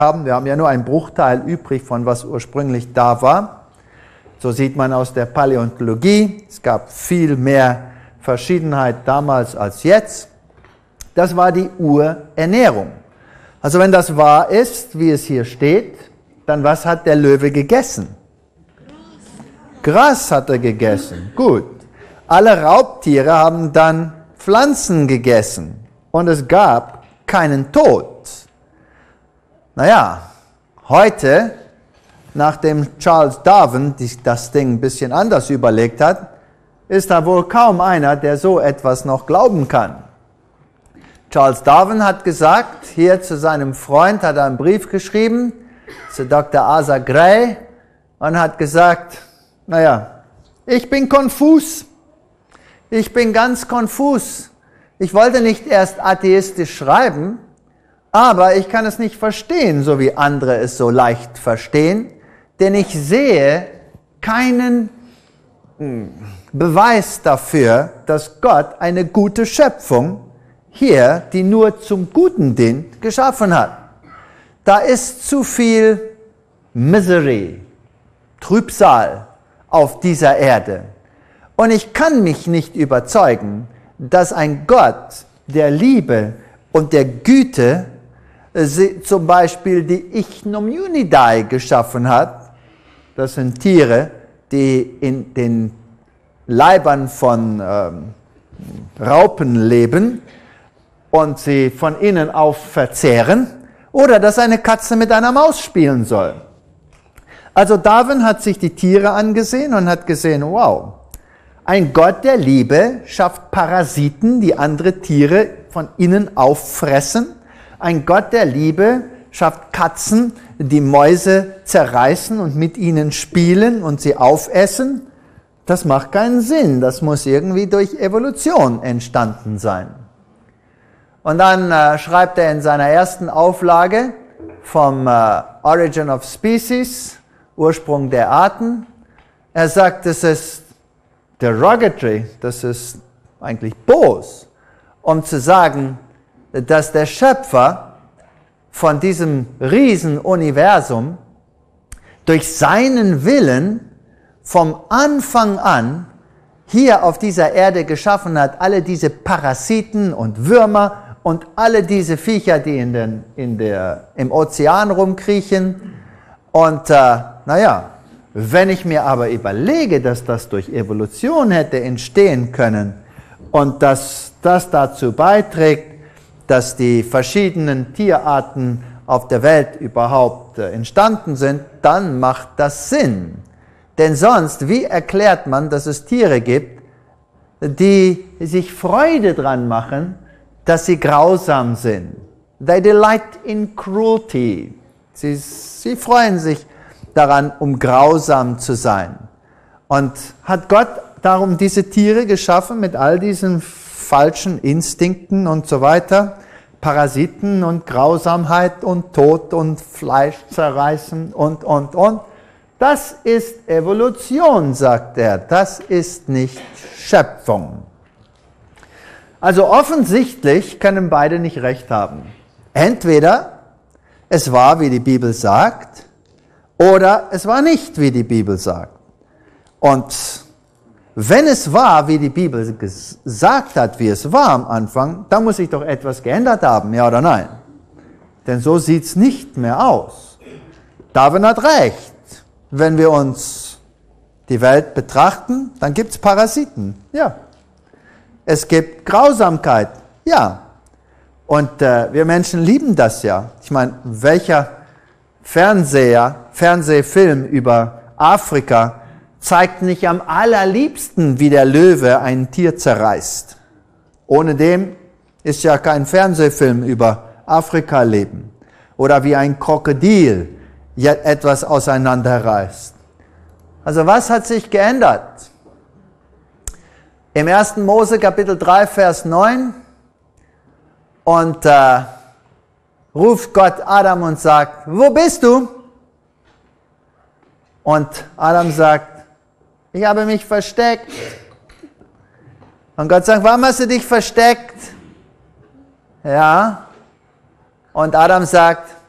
haben. Wir haben ja nur einen Bruchteil übrig von was ursprünglich da war. So sieht man aus der Paläontologie. Es gab viel mehr Verschiedenheit damals als jetzt. Das war die Urernährung. Also wenn das wahr ist, wie es hier steht, dann was hat der Löwe gegessen? Gras hat er gegessen. Gut. Alle Raubtiere haben dann Pflanzen gegessen und es gab keinen Tod. Naja, heute, nachdem Charles Darwin das Ding ein bisschen anders überlegt hat, ist da wohl kaum einer, der so etwas noch glauben kann. Charles Darwin hat gesagt, hier zu seinem Freund hat er einen Brief geschrieben, zu Dr. Asa Gray, und hat gesagt, naja, ich bin konfus. Ich bin ganz konfus. Ich wollte nicht erst atheistisch schreiben, aber ich kann es nicht verstehen, so wie andere es so leicht verstehen, denn ich sehe keinen Beweis dafür, dass Gott eine gute Schöpfung hier, die nur zum Guten dient, geschaffen hat. Da ist zu viel Misery, Trübsal auf dieser Erde. Und ich kann mich nicht überzeugen, dass ein Gott der Liebe und der Güte zum Beispiel die Ichneumonidae geschaffen hat. Das sind Tiere, die in den Leibern von Raupen leben und sie von innen auf verzehren. Oder dass eine Katze mit einer Maus spielen soll. Also Darwin hat sich die Tiere angesehen und hat gesehen, wow, ein Gott der Liebe schafft Parasiten, die andere Tiere von innen auffressen. Ein Gott der Liebe schafft Katzen, die Mäuse zerreißen und mit ihnen spielen und sie aufessen. Das macht keinen Sinn. Das muss irgendwie durch Evolution entstanden sein. Und dann schreibt er in seiner ersten Auflage vom Origin of Species, Ursprung der Arten, er sagt, das ist derogatory, das ist eigentlich bos, um zu sagen, dass der Schöpfer von diesem Riesenuniversum durch seinen Willen vom Anfang an hier auf dieser Erde geschaffen hat, alle diese Parasiten und Würmer und alle diese Viecher, die im Ozean rumkriechen. Und naja, wenn ich mir aber überlege, dass das durch Evolution hätte entstehen können und dass das dazu beiträgt, dass die verschiedenen Tierarten auf der Welt überhaupt entstanden sind, dann macht das Sinn. Denn sonst, wie erklärt man, dass es Tiere gibt, die sich Freude dran machen, dass sie grausam sind? They delight in cruelty. Sie freuen sich daran, um grausam zu sein. Und hat Gott darum diese Tiere geschaffen mit all diesen falschen Instinkten und so weiter, Parasiten und Grausamkeit und Tod und Fleisch zerreißen und. Das ist Evolution, sagt er, das ist nicht Schöpfung. Also offensichtlich können beide nicht recht haben. Entweder es war, wie die Bibel sagt, oder es war nicht, wie die Bibel sagt. Und wenn es war, wie die Bibel gesagt hat, wie es war am Anfang, dann muss sich doch etwas geändert haben, ja oder nein? Denn so sieht es nicht mehr aus. Darwin hat recht. Wenn wir uns die Welt betrachten, dann gibt es Parasiten, ja. Es gibt Grausamkeit, ja. Und wir Menschen lieben das ja. Ich meine, welcher Fernsehfilm über Afrika zeigt nicht am allerliebsten, wie der Löwe ein Tier zerreißt. Ohne dem ist ja kein Fernsehfilm über Afrika-Leben. Oder wie ein Krokodil etwas auseinanderreißt. Also was hat sich geändert? Im 1. Mose Kapitel 3, Vers 9 und ruft Gott Adam und sagt, wo bist du? Und Adam sagt, ich habe mich versteckt. Und Gott sagt, warum hast du dich versteckt? Ja. Und Adam sagt,